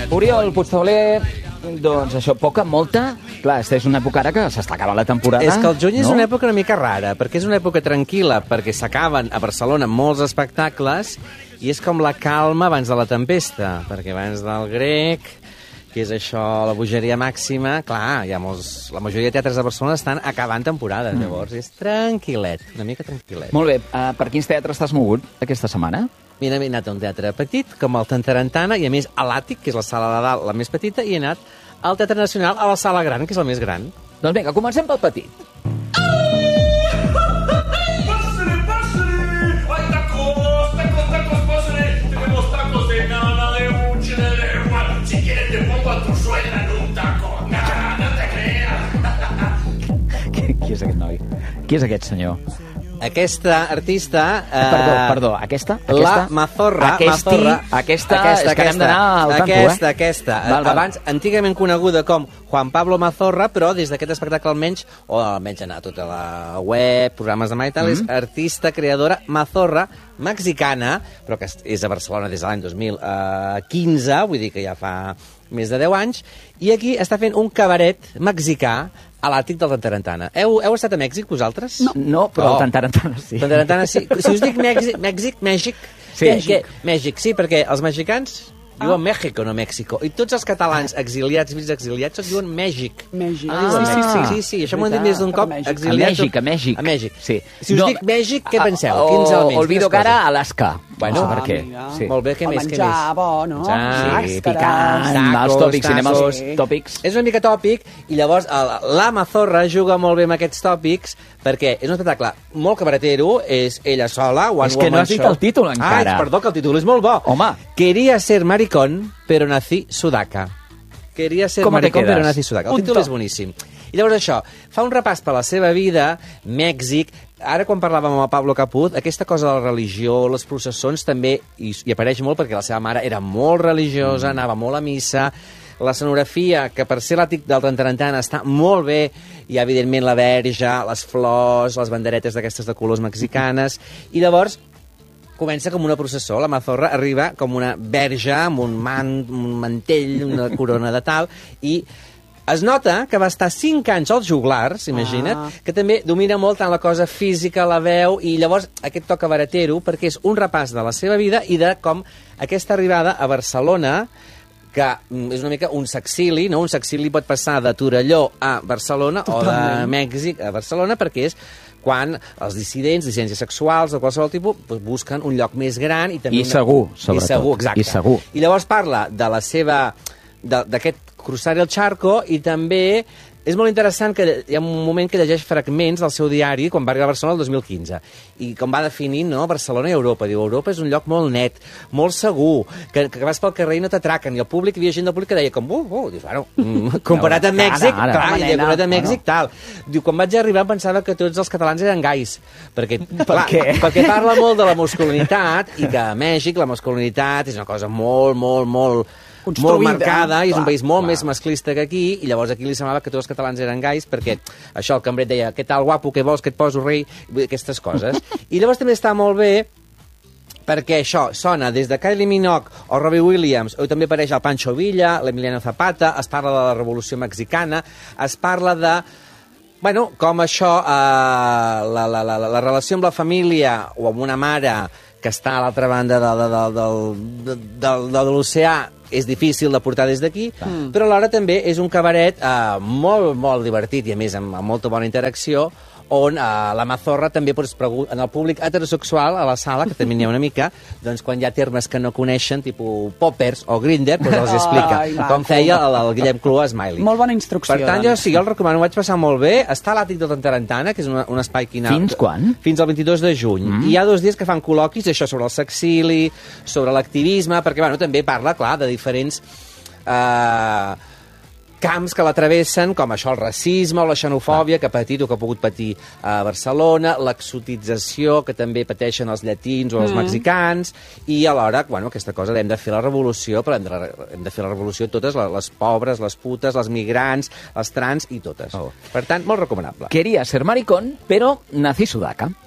Oriol Puigtauler, doncs això, poca, molta... Clar, és una època ara que s'està acabant la temporada. És que el juny és una època una mica rara, perquè és una època tranquil·la, perquè s'acaben a Barcelona molts espectacles i és com la calma abans de la tempesta, perquè abans del grec, que és això, la bogeria màxima, clar, hi ha molts... La majoria de teatres de Barcelona estan acabant temporada, llavors és tranquil·let, una mica tranquil·let. Molt bé, per quins teatres t'has mogut aquesta setmana? Mira, he anat a un teatre petit, com el Tantarantana, i a més a l'Àtic, que és la sala de dalt, la més petita, i he anat al Teatre Nacional, a la sala gran, que és la més gran. Doncs vinga, comencem pel petit. Qui és aquest noi? Qui és aquest senyor? Aquesta artista... Perdó, aquesta? La Mazorra. Aquesta, és que hem d'anar al tanto, Aquesta. Abans, antigament coneguda com Juan Pablo Mazorra, però des d'aquest espectacle almenys, o almenys anar a tota la web, programes de mà i tal, és artista, creadora, Mazorra, mexicana, però que és a Barcelona des de l'any 2015, vull dir que ja fa més de 10 anys, i aquí està fent un cabaret mexicà a l'Àtic del Tantarantana. Heu estat a Mèxic, vosaltres? No, però el Tantarantana sí. Tantarantana sí. Si us dic Mèxic, sí. Mèxic, sí, perquè els mexicans diuen México, no Mèxico. I tots els catalans exiliats, fills exiliats, diuen Mèxic. Mèxic. Sí, això m'ho han dit més d'un cop. Exiliats. A Mèxic. Sí. Si us dic Mèxic, què penseu? Quins elements? Olvido cara, Alaska. Bueno, per què? Sí. Molt bé, què més? Menjar bo, no? Sí, picant, els tòpics, anem als tòpics. És una mica tòpic, i llavors la Mazorra juga molt bé amb aquests tòpics, perquè és un espectacle molt cabaretero, és ella sola, One Woman Show. És que no has dit el títol encara. Perdó, que el títol és molt bo. Home. Quería ser maricón, pero nací sudaca. Quería ser maricón, pero nací sudaca. El títol és boníssim. I llavors això, fa un repàs per la seva vida, Mèxic. Ara, quan parlàvem amb el Pablo Caput, aquesta cosa de la religió, les processons també hi apareix molt, perquè la seva mare era molt religiosa, anava molt a missa, la escenografia, que per ser l'Àtic del Tantarantana està molt bé, hi ha evidentment la verge, les flors, les banderetes d'aquestes de colors mexicanes, i llavors comença com una processó, la Mazorra arriba com una verge amb un mantell, una corona de tal, i es nota que va estar 5 anys als joglars, imagina't, que també domina molt tant la cosa física, la veu, i llavors aquest toc cabaretero, perquè és un repàs de la seva vida i de com aquesta arribada a Barcelona, que és una mica un sexili, no? Un sexili pot passar de Torelló a Barcelona o de Mèxic a Barcelona, perquè és quan els dissidents sexuals o qualsevol tipus busquen un lloc més gran i també... I segur, sobretot. I segur, exacte. I segur. I llavors parla de la seva... d'aquest cruzar el charco, i també és molt interessant que hi ha un moment que llegeix fragments del seu diari quan va arribar a Barcelona el 2015, i com va definint, no, Barcelona i Europa. Diu, Europa és un lloc molt net, molt segur, que vas pel carrer i no t'atraquen, i el públic, hi havia gent del públic que deia com, dius, bueno, comparat amb Mèxic, comparat amb Mèxic, tal. Diu, quan vaig arribar em pensava que tots els catalans eren gais, perquè, clar, perquè parla molt de la masculinitat, i que a Mèxic la masculinitat és una cosa molt marcada, i és un país molt més masclista que aquí, i llavors aquí li semblava que tots els catalans eren gais, perquè això, el cambrer deia, què tal, guapo, què vols, què et poso, rei, aquestes coses. I llavors també està molt bé perquè això sona des de Kylie Minogue o Robbie Williams, o també apareix el Pancho Villa, l'Emiliano Zapata, es parla de la Revolució Mexicana, es parla de... Bueno, com això, la relació amb la família o amb una mare que està a l'altra banda de l'oceà és difícil de portar des d'aquí, però alhora també és un cabaret molt divertit, i a més amb molta bona interacció, on la Mazorra també en el públic heterosexual a la sala, que també n'hi ha una mica, doncs quan hi ha termes que no coneixen, tipus poppers o grinder, doncs els explica, com feia el Guillem Clua a Smiley. Molt bona instrucció. Per tant, jo el recomano, ho vaig passar molt bé. Està a l'Àtic del Tantarantana, que és un espai quinal. Fins quan? Fins al 22 de juny. I hi ha 2 dies que fan col·loquis, això sobre el sexili, sobre l'activisme, perquè bueno, també parla, clar, de diferents... camps que l'atravessen, com això, el racisme o la xenofòbia que ha patit o que ha pogut patir a Barcelona, l'exotització que també pateixen els llatins o els mexicans, i alhora, bueno, aquesta cosa hem de fer la revolució, però hem de fer la revolució totes, les pobres, les putes, les migrants, les trans i totes. Per tant, molt recomanable. Quería ser maricón, pero nací sudaca.